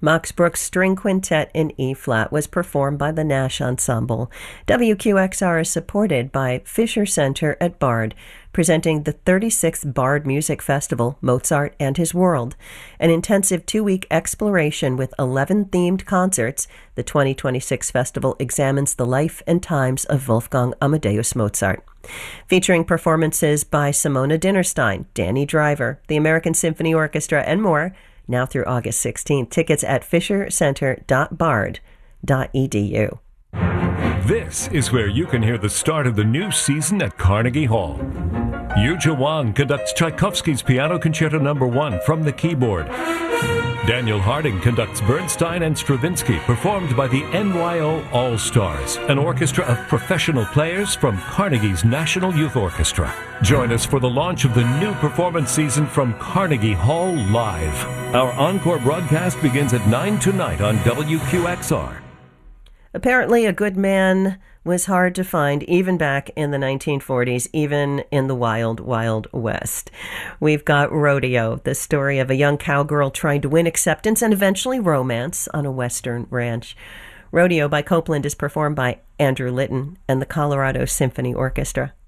Max Bruch's String Quintet in E-flat was performed by the Nash Ensemble. WQXR is supported by Fisher Center at Bard, presenting the 36th Bard Music Festival, Mozart and His World, an intensive 2-week exploration with 11 themed concerts. The 2026 festival examines the life and times of Wolfgang Amadeus Mozart, featuring performances by Simona Dinnerstein, Danny Driver, the American Symphony Orchestra, and more, now through August 16th. Tickets at fishercenter.bard.edu. This is where you can hear the start of the new season at Carnegie Hall. Yuja Wang conducts Tchaikovsky's Piano Concerto No. 1 from the keyboard. Daniel Harding conducts Bernstein and Stravinsky, performed by the NYO All-Stars, an orchestra of professional players from Carnegie's National Youth Orchestra. Join us for the launch of the new performance season from Carnegie Hall Live. Our encore broadcast begins at 9 tonight on WQXR. Apparently, a good man was hard to find even back in the 1940s, even in the wild, wild West. We've got Rodeo, the story of a young cowgirl trying to win acceptance and eventually romance on a Western ranch. Rodeo by Copland is performed by Andrew Litton and the Colorado Symphony Orchestra.